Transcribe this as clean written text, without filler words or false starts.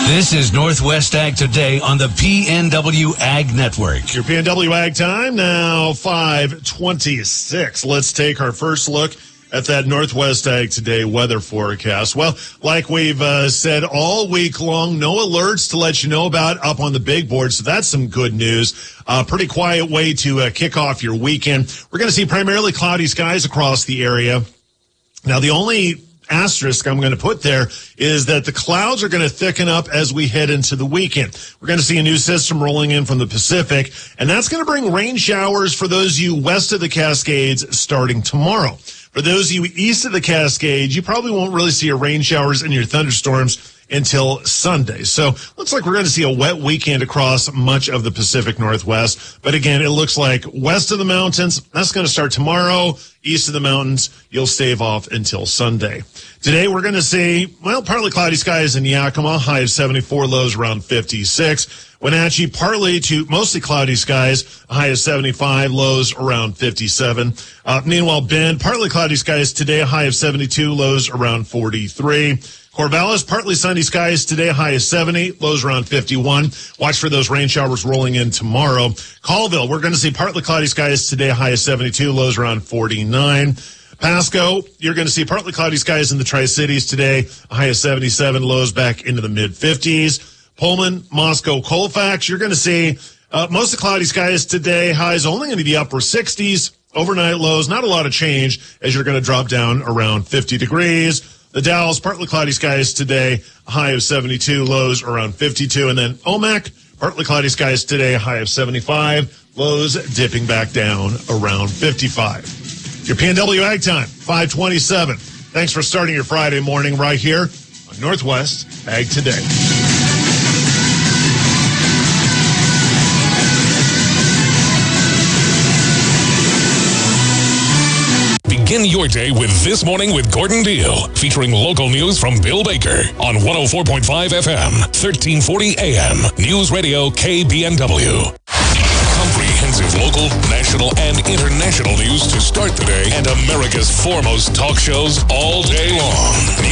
This is Northwest Ag Today on the PNW Ag Network. Your PNW Ag time now, 5:26. Let's take our first look at that Northwest Ag Today weather forecast. Well, like we've said all week long, no alerts to let you know about up on the big board, so that's some good news. Pretty quiet way to kick off your weekend. We're going to see primarily cloudy skies across the area. Now, the only asterisk I'm going to put there is that the clouds are going to thicken up as we head into the weekend. We're going to see a new system rolling in from the Pacific, and that's going to bring rain showers for those of you west of the Cascades starting tomorrow. For those of you east of the Cascades, you probably won't really see your rain showers and your thunderstorms until Sunday. So looks like we're going to see a wet weekend across much of the Pacific Northwest. But again, it looks like west of the mountains, that's going to start tomorrow. East of the mountains, you'll stave off until Sunday. Today, we're going to see, well, partly cloudy skies in Yakima, high of 74, lows around 56. Wenatchee, partly to mostly cloudy skies, a high of 75, lows around 57. Meanwhile, Bend, partly cloudy skies today, a high of 72, lows around 43. Corvallis, partly sunny skies today, high of 70, lows around 51. Watch for those rain showers rolling in tomorrow. Colville, we're going to see partly cloudy skies today, high of 72, lows around 49. Pasco, you're going to see partly cloudy skies in the Tri-Cities today, a high of 77, lows back into the mid-50s. Pullman, Moscow, Colfax, you're going to see mostly cloudy skies today, highs only going to be upper 60s. Overnight lows, not a lot of change as you're going to drop down around 50 degrees. The Dalles, partly cloudy skies today, a high of 72, lows around 52. And then Omak, partly cloudy skies today, a high of 75, lows dipping back down around 55. Your PNW Ag Time, 5:27. Thanks for starting your Friday morning right here on Northwest Ag Today. Begin your day with This Morning with Gordon Deal, featuring local news from Bill Baker on 104.5 FM, 1340 AM, News Radio KBNW. Comprehensive local, national, and international news to start the day and America's foremost talk shows all day long.